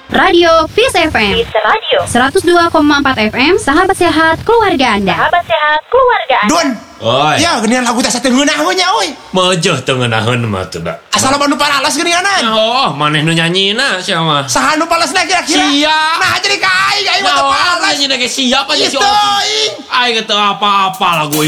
Radio Peace FM. Peace Radio 102,4 FM, sahabat sehat keluarga Anda. Sahabat sehat keluarga Anda. Don. Oi. Ya, geuningan lagu teh sateung ngeunaheunnya euy. Meujuh teu ngeunaheun mah teu da. Asal nu paralas geuninganan. Oh, maneh nu nyanyina sia mah. Saha nu palasna kira-kira? Sia. Nah, jadi ka aing mah teu palas. Nyanyi ge siap aja si Itu, Opi. Aing teu apa-apa lagu